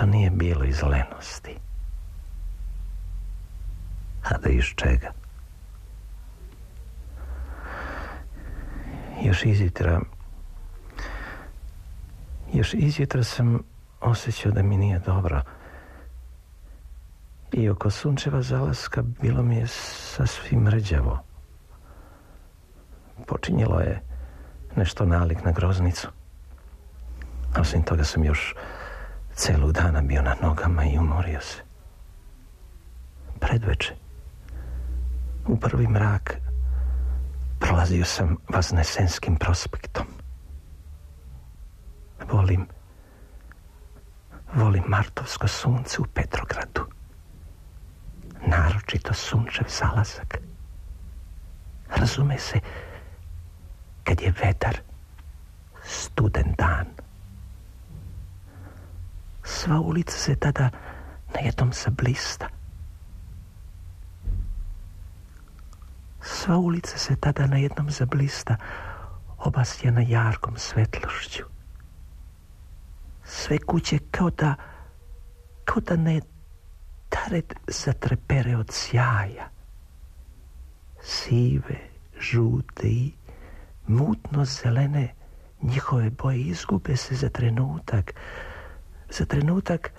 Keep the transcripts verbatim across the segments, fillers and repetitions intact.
to nije bilo iz lenosti. A da iz čega? Još izjutra, još izjutra sam osjećao da mi nije dobro. I oko sunčeva zalaska bilo mi je sasvim rđavo. Počinjelo je nešto nalik na groznicu. A osim toga sam još celog dana bio na nogama i umorio se. Predveče, u prvi mrak, prolazio sam Vaznesenskim prospektom. Volim, volim martovsko sunce u Petrogradu. Naročito sunčev zalazak. Razume se, kad je vetar, studen dan. Sva ulica se tada najednom zablista. Sva ulica se tada najednom zablista, obasjana jarkom svetlošću. Sve kuće kao da, kao da ne tared zatrepere od sjaja. Sive, žute i mutno zelene njihove boje izgube se za trenutak. Za trenutak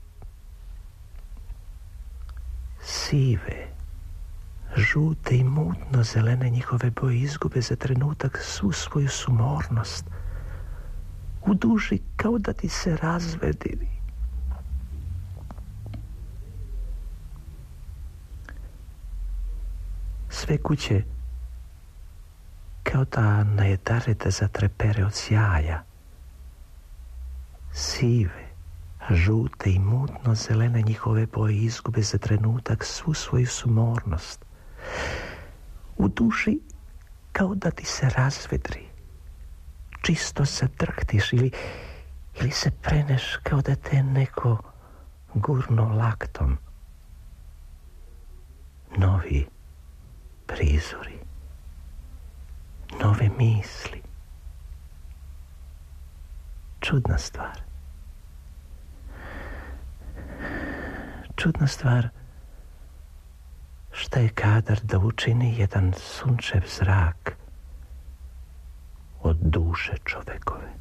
sive, žute i mutno zelene njihove boje izgube za trenutak svu svoju sumornost. U duši kao da ti se razvedili. Sve kuće kao da najedare da zatrepere od sjaja. Sive, žute i mutno zelene njihove boje izgube za trenutak svu svoju sumornost. U duši kao da ti se razvedri. Čisto zadrhtiš ili, ili se preneš kao da te neko gurno laktom. Novi prizori, nove misli. Čudna stvar. Čudna stvar šta je kadar da učini jedan sunčev zrak od duše čovekove.